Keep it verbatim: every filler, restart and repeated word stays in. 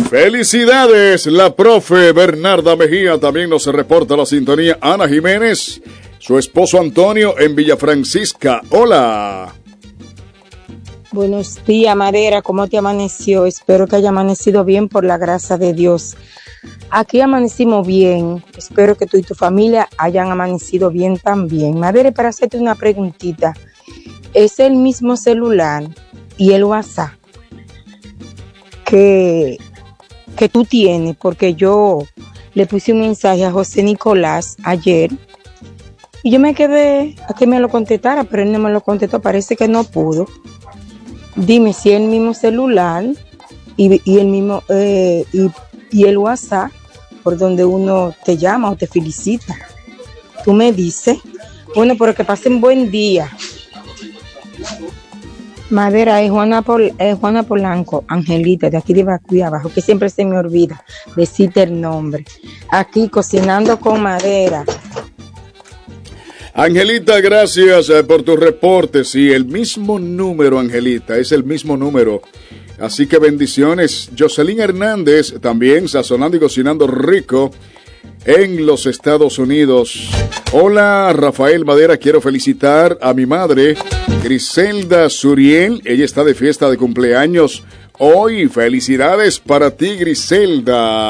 Felicidades, la profe Bernarda Mejía. También nos reporta la sintonía Ana Jiménez, su esposo Antonio en Villa Francisca. Hola. Buenos días, Madera, ¿cómo te amaneció? Espero que haya amanecido bien por la gracia de Dios. Aquí amanecimos bien, espero que tú y tu familia hayan amanecido bien también. Madera, para hacerte una preguntita, ¿es el mismo celular y el WhatsApp que, que tú tienes? Porque yo le puse un mensaje a José Nicolás ayer y yo me quedé a que me lo contestara, pero él no me lo contestó, parece que no pudo. Dime si es el mismo celular y, y el mismo eh, y, y el WhatsApp por donde uno te llama o te felicita. Tú me dices. Bueno, pero que pasen buen día. Madera, es Juana, Pol, es Juana Polanco, Angelita, de aquí de Bacuy abajo, que siempre se me olvida decirte el nombre. Aquí cocinando con Madera. Angelita, gracias eh, por tu reporte. Sí, el mismo número, Angelita, es el mismo número. Así que bendiciones. Jocelyn Hernández, también sazonando y cocinando rico en los Estados Unidos. Hola, Rafael Madera, quiero felicitar a mi madre, Griselda Suriel. Ella está de fiesta de cumpleaños hoy. Felicidades para ti, Griselda.